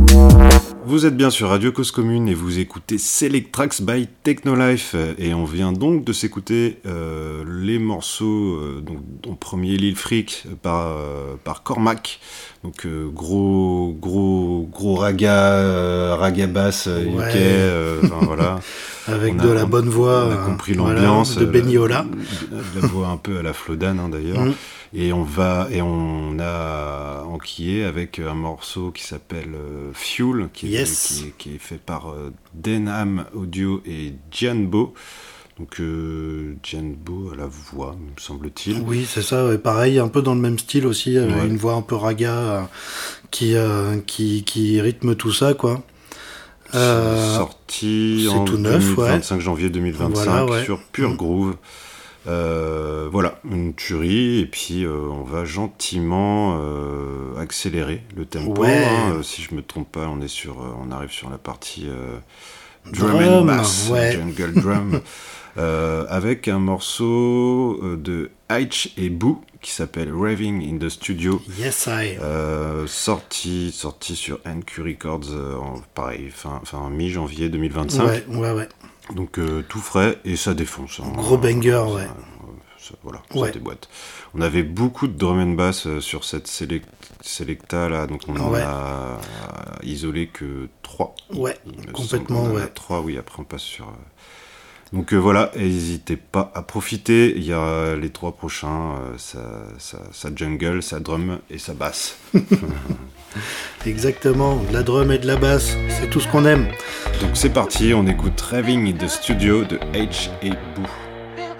Vous êtes bien sur Radio Cause Commune et vous écoutez Select Tracks by Technolife et on vient donc de s'écouter les morceaux donc, en premier Lil Freak par Cormac, donc gros raga bass UK, voilà. Avec de la bonne voix, on a compris l'ambiance, voilà, de Benny Ola, la voix un peu à la Flodan d'ailleurs. Et on a enquillé avec un morceau qui s'appelle Fuel, qui est fait par Denham Audio et Gianbo. Donc Gianbo à la voix, me semble-t-il. Oui, c'est ça. Et pareil, un peu dans le même style aussi, une voix un peu raga qui rythme tout ça, quoi. Sorti en 25 janvier 2025 sur Pure Groove. Voilà, une tuerie, et puis on va gentiment accélérer le tempo. Si je me trompe pas, on arrive sur la partie drum and bass, jungle drum, avec un morceau de H et Boo qui s'appelle Raving in the Studio. Yes, I. Sorti sur NQ Records, pareil, fin mi-janvier 2025. Ouais. Donc tout frais et ça défonce. Gros banger, ça déboîte. On avait beaucoup de drum and bass sur cette Selecta là, donc on en a isolé que 3. Ouais, complètement, 3, oui, après on passe sur... Donc voilà, n'hésitez pas à profiter, il y a les 3 prochains, ça jungle, ça drum et ça basse. Exactement, de la drum et de la basse, c'est tout ce qu'on aime. Donc c'est parti, on écoute Raving in the Studio de H et Boo.